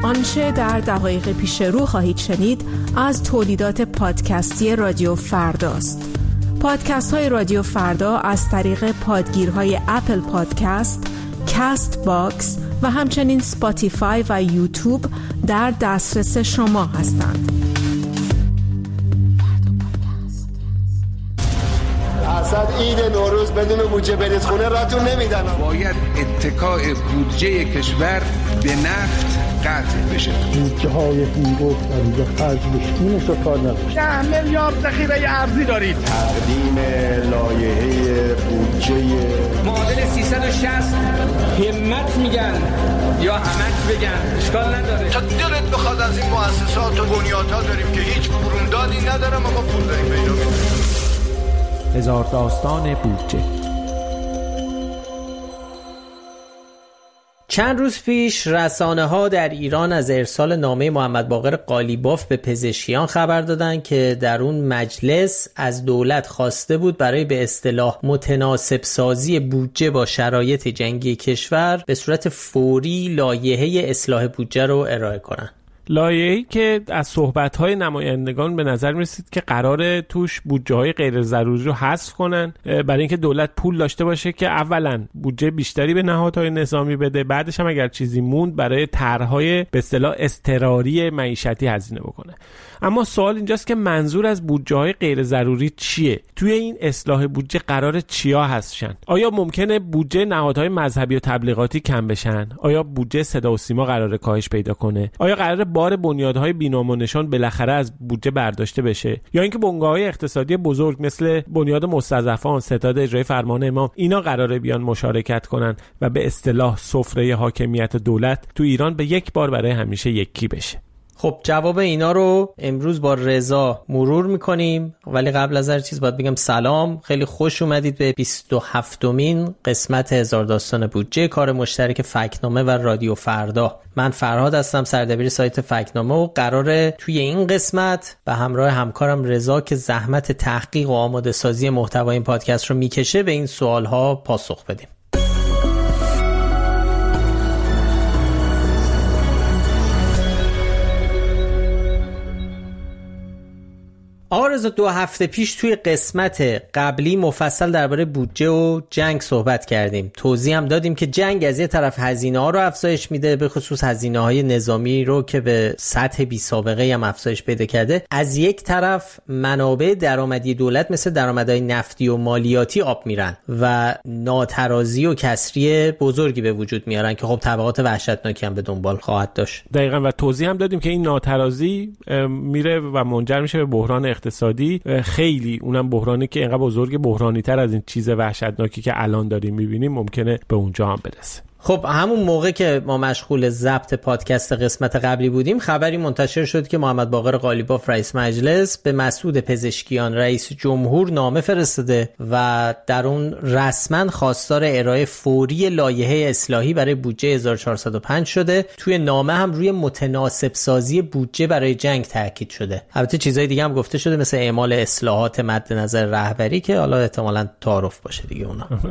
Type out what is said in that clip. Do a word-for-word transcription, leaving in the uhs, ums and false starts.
آنچه در دقایق پیش رو خواهید شنید از تولیدات پادکستی رادیو فرداست. پادکست های رادیو فردا از طریق پادگیرهای اپل پادکست، کست باکس و همچنین سپاتیفای و یوتیوب در دسترس شما هستند. اصلا عید نوروز بدون بودجه برید خونه راتون نمیدن. باید اتکای بودجه کشور به نفت قطع بشه. بودجه های این گفت و خرج بشکنش رو کار نداشت. ده میلیارد ذخیره ارزی دارید. تقدیم لایحه بودجه معادل سیصد و شصت همت میگن یا همت بگن اشکال نداره. تا دلت بخواد از این مؤسسات و بنیادها داریم که هیچ برومدادی ندارم اما پول داریم پیدا می‌کنیم. هزار داستان بودجه. چند روز پیش رسانه‌ها در ایران از ارسال نامه محمد باقر قالیباف به پزشکیان خبر دادند که در اون مجلس از دولت خواسته بود برای به اصطلاح متناسب سازی بودجه با شرایط جنگی کشور به صورت فوری لایحه اصلاح بودجه رو ارائه کنند. لایحه‌ای که از صحبت‌های نمایندگان به نظر می‌رسید که قراره توش بودجه‌های غیر ضروری رو حذف کنن برای اینکه دولت پول داشته باشه که اولاً بودجه بیشتری به نهادهای نظامی بده، بعدش هم اگر چیزی موند برای طرح‌های به اصطلاح اضطراری معیشتی هزینه بکنه. اما سوال اینجاست که منظور از بودجه‌های غیر ضروری چیه؟ توی این اصلاح بودجه قراره چیا حذفشن؟ آیا ممکنه بودجه نهادهای مذهبی و تبلیغاتی کم بشن؟ آیا بودجه صدا و سیما قراره کاهش پیدا کنه؟ آیا قراره بار بنیادهای بی‌نام و نشان بالاخره از بودجه برداشته بشه؟ یا اینکه بنگاه‌های اقتصادی بزرگ مثل بنیاد مستضعفان، ستاد اجرای فرمان امام اینا قراره بیان مشارکت کنن و به اصطلاح سفره حاکمیت دولت تو ایران به یک بار برای همیشه یکی بشه؟ خب جواب اینا رو امروز با رضا مرور میکنیم، ولی قبل از هر چیز باید بگم سلام، خیلی خوش اومدید به بیست و هفتمین قسمت هزار داستان بودجه، کار مشترک فکت‌نامه و رادیو فردا. من فرهاد هستم، سردبیر سایت فکت‌نامه، و قراره توی این قسمت به همراه همکارم رضا که زحمت تحقیق و آماده سازی محتوای این پادکست رو میکشه به این سوالها پاسخ بدیم. آرزو دو هفته پیش توی قسمت قبلی مفصل درباره بودجه و جنگ صحبت کردیم. توضیح هم دادیم که جنگ از یه طرف هزینه ها رو افزایش میده، به خصوص هزینه های نظامی رو که به سطح بی سابقه هم افزایش پیدا کرده. از یک طرف منابع درآمدی دولت مثل درآمدهای نفتی و مالیاتی آب میرن و ناترازی و کسری بزرگی به وجود میارن که خب تبعات وحشتناکی هم به دنبال خواهد داشت. دقیقاً، و توضیح هم دادیم که این ناترازی میره و منجر میشه به بحران اقتصادی، خیلی اونم بحرانی که اینقدر بزرگ، بحرانی تر از این چیز وحشتناکی که الان داریم میبینیم ممکنه به اونجا هم برسه. خب همون موقع که ما مشغول ضبط پادکست قسمت قبلی بودیم، خبری منتشر شد که محمد باقر قالیباف رئیس مجلس به مسعود پزشکیان رئیس جمهور نامه فرستاده و در اون رسما خواستار ارائه فوری لایحه اصلاحی برای بودجه هزار و چهارصد و پنج شده. توی نامه هم روی متناسب سازی بودجه برای جنگ تاکید شده. البته چیزای دیگه هم گفته شده مثل اعمال اصلاحات مد نظر رهبری که حالا احتمالاً تعارف باشه دیگه اونا.